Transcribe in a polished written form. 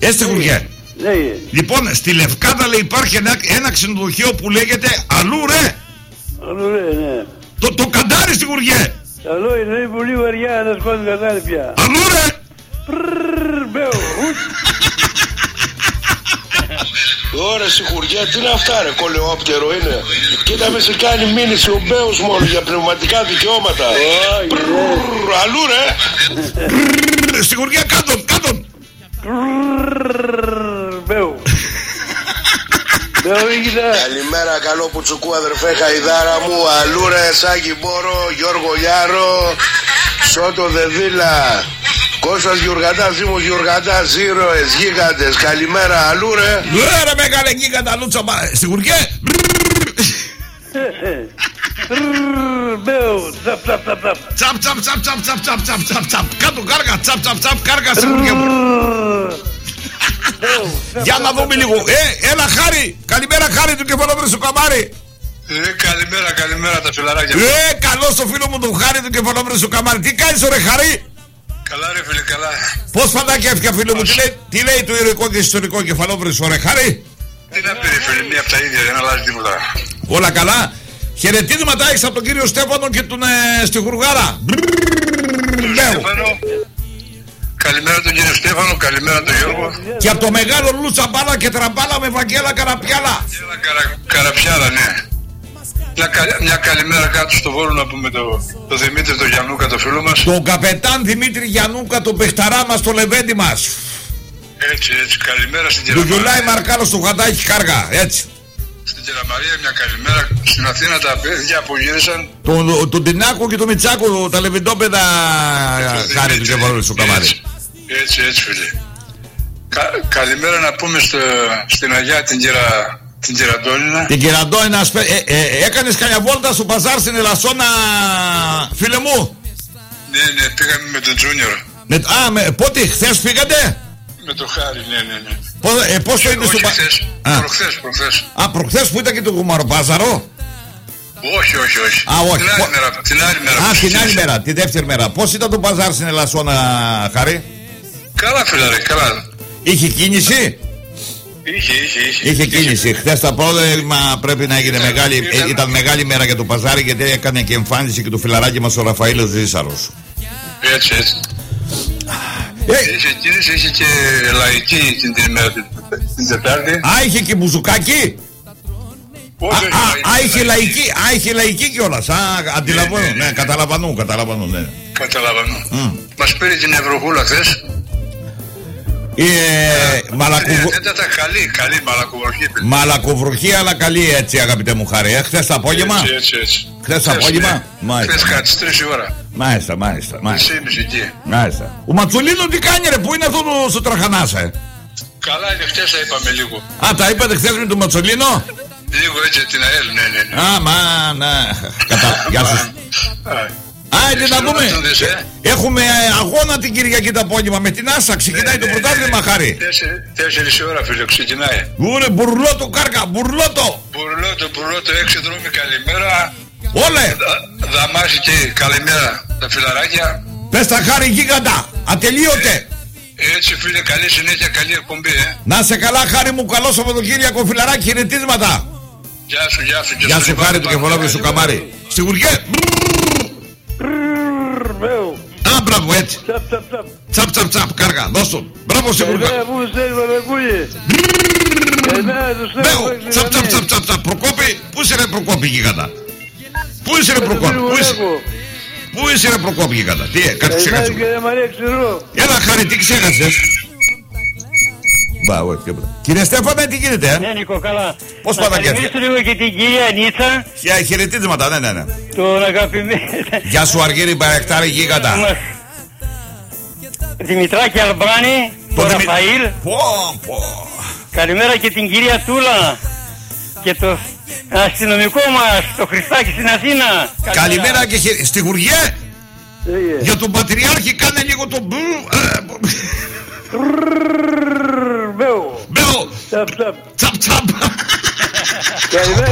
Έτσι Γουργέ. Ναι. Λοιπόν, στη Λευκάδα λέει υπάρχει ένα ξενοδοχείο που λέγεται Αλούρε. Αλούρε, ναι. Το καντάρι στη Γουργέ. Καλό είναι πολύ βαριά να σκόνει καντάρι πια. Αλούρε. Ωραία σιγουριά, τι είναι αυτά ρε, κολεόπτερο είναι. Κοίτα με σε κάνει μήνυση ο Μπέος μόνο για πνευματικά δικαιώματα. Αλλού ρε. Σιγουριά κάτω. Μπέου. Καλημέρα, καλό πουτσουκού αδερφέ Χαϊδάρα μου. Αλλού ρε, Σάκη Μπόρο, Γιώργο Λιάρο, Σώτο Δεδίλα, Κώστας Γιουργατάς, Δήμος Γιουργατάς, ήρωες, γίγαντες. Καλημέρα, αλλού ρε. Ρε μεγάλε γίγαντα, λούτσα. Στη Γουργέ. Τσαπ. Κάτω κάργα, τσαπ, κάργα στη Γουργέ. Για να δούμε λίγο. Έλα Χάρη. Καλημέρα Χάρη του Κεφαλόβρου σου καμάρι. Καλημέρα τα φιλαράκια. Καλώς το φίλο μου τον Χάρη του Κεφαλόβρου σου καμάρι. Τι κάνεις ρε Χάρη? Καλά ρε φίλε, καλά. Πώς φαντάκια φίλο μου, τι λέει το ηρωικό και ιστορικό Κεφαλόβρησο ρε Χάρη? Τι να πει ρε φίλε, μία από τα ίδια, δεν αλλάζει τίποτα. Όλα καλά. Χαιρετίσματα έχεις από τον κύριο Στέφανο και τον στη Γουργάρα. Καλημέρα τον κύριο Στέφανο, καλημέρα τον Γιώργο. Και από το μεγάλο Λούτσα Μπάλα και Τραμπάλα με Βαγγέλα Καραπιάλα. Καραπιάλα, ναι. Μια καλημέρα κάτω στο Βόλο να πούμε το Δημήτρη τον Γιαννούκα, το φίλο μας. Τον καπετάν Δημήτρη Γιαννούκα, τον παιχταρά μας, το λεβέντι μας. Έτσι, καλημέρα στην Κεραμαρία. Του Γιουλάει Μαρκάλο στο γαντάκι κάργα, έτσι. Στην Κεραμαρία μια καλημέρα. Στην Αθήνα τα παιδιά που γύρισαν. Τον Τινάκο και τον Μιτσάκο, τα λεβεντόπεδα Χάρη του Κεφαλόβρου στο καμάρι. Έτσι φίλε. Καλημέρα να πούμε στην Αγιά την Κεραντώνινα. Την Κεραντώνινα, έκανες καμιά βόλτα στο παζάρ στην Ελασσόνα, φίλε μου? Ναι, πήγαμε με τον Τζούνιορ. Πότε, χθες πήγατε? Με το Χάρη, ναι. Πώς το είδες στο παζάρ? Προχθές. Προχθές που ήταν και το Γουμαροπάζαρο? Όχι. Την άλλη μέρα. Τη δεύτερη μέρα. Πώς ήταν το παζάρ στην Ελασσόνα, Χάρη? Καλά φίλε, καλά. Είχε κίνηση? Είχε κίνηση. Χθες τα πρόβλημα πρέπει να έγινε μεγάλη. Ήταν μεγάλη μέρα για το παζάρι, γιατί έκανε και εμφάνιση και το φιλαράκι μας ο Ραφαήλος Ζήσαρος. Έτσι. Είχε κίνηση, είχε και λαϊκή την ημέρα την Τετάρτη. Είχε και μπουζουκάκι. Είχε λαϊκή κιόλας. Αντιλαμβάνω. Ναι, καταλαβαίνω. Μας πήρε την Ευρωχούλα χθες. Καλή μαλακοβροχή. Μαλακοβροχή, αλλά καλή, έτσι αγαπητέ μου Χάρη. Χθες το απόγευμα. Χθες το απόγευμα. Χθες κάτι 3 η ώρα. Μάλιστα. Μάλιστα. Ο Ματσολίνο τι κάνει ρε, πού είναι αυτό στο Τραχανάσα? Καλά είναι, χθες τα είπαμε λίγο. Τα είπατε χθες με τον Ματσολίνο? Λίγο έτσι την ΑΕΛ, ναι. Γεια σου. Να δούμε. Έχουμε αγώνα την Κυριακή το απόγευμα με την Άσα. Ξεκινάει το πρωτάθλημα, Χάρη. 4 η ώρα, φίλε, ξεκινάει. Μπουρλότο, κάρκα, μπουρλότο. Μπουρλότο, 6 δρόμοι, καλημέρα. Όλε. Δαμάση και καλημέρα τα φιλαράκια. Πες τα Χάρη γίγαντα, ατελείωτε. Έτσι φίλε, καλή συνέχεια, καλή εκπομπή. Να σε καλά Χάρη μου, καλό Σαββατοκύριακο φιλαράκι, χαιρετίσματα. Γεια σου Χάρη του Κεφαλόβρου σου καμάρι. Στη Γουργέ. Μπράβο, έτσι. Τσαπ, κάργα, δώσ' τον. Μπράβο, Σιγουργά. Τσαπ, Προκόπη, πού είσαι ρε Προκόπη γίγαντα? Πού είσαι ρε Προκόπη γίγαντα? Τι, κάτι ξέχασες? Έλα Χάρη, τι ξέχασες? Κύριε Στέφανε, τι γίνεται, Ναι, Νίκο, καλά. Πώς πάνε τα κέφια? Να καλημίσω λίγο και την κυρία Νίτσα. Χαιρετίσματα, ναι. Τον αγαπημένο. Γεια σου Αργύρι Μπαρεκτάρη γίγαντα. Δημητράκη Αλμπάνη, τον Ραφαήλ. Καλημέρα και την κυρία Τούλα. Και το αστυνομικό μας, το Χριστάκη στην Αθήνα. Καλημέρα και στη Γουργέ. Για τον Πατριάρχη κάνε λίγο το Μπέο. Τσαπ. Καλημέρα